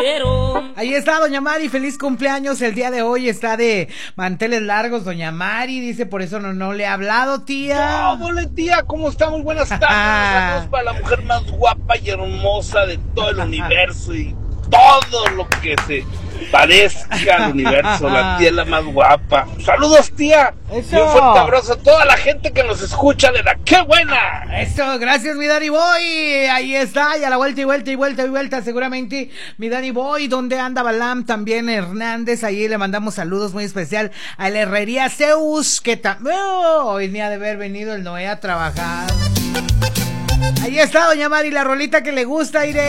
quiero. Ahí está doña Mari, feliz cumpleaños el día de hoy, está de manteles largos doña Mari, dice por eso no le he hablado, tía. No, hola tía, ¿cómo está? Muy buenas tardes, saludos para la mujer más guapa y hermosa de todo el universo y todo lo que se parezca al universo, la tía es la más guapa. Saludos tía, Eso. y un fuerte abrazo a toda la gente que nos escucha de la ¡qué buena! Eso, gracias mi Danny Boy, ahí está, y a la vuelta y vuelta y vuelta y vuelta, seguramente mi Danny Boy, ¿dónde anda Balam? También Hernández, ahí le mandamos saludos muy especial a la Herrería Zeus, que también hoy ni ha de haber venido el Noé a trabajar. Ahí está doña Mari, la rolita que le gusta, Irene.